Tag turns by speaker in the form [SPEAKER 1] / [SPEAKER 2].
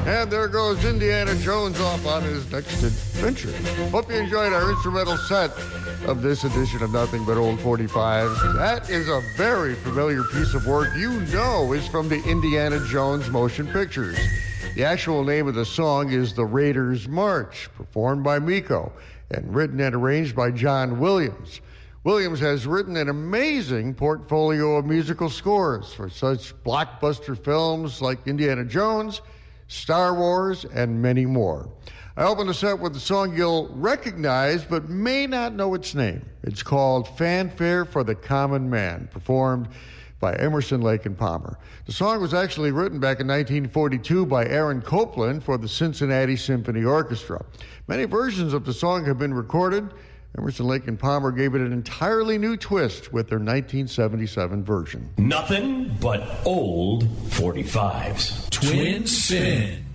[SPEAKER 1] And there goes Indiana Jones off on his next adventure. Hope you enjoyed our instrumental set of this edition of Nothing But Old 45s. That is a very familiar piece of work you know is from the Indiana Jones motion pictures. The actual name of the song is The Raiders March, performed by Miko, and written and arranged by John Williams. Williams has written an amazing portfolio of musical scores for such blockbuster films like Indiana Jones, Star Wars, and many more. I open the set with a song you'll recognize but may not know its name. It's called Fanfare for the Common Man, performed by Emerson, Lake and Palmer. The song was actually written back in 1942 by Aaron Copland for the Cincinnati Symphony Orchestra. Many versions of the song have been recorded. Emerson, Lake and Palmer gave it an entirely new twist with their 1977 version.
[SPEAKER 2] Nothing but old 45s.
[SPEAKER 3] Twin Spin.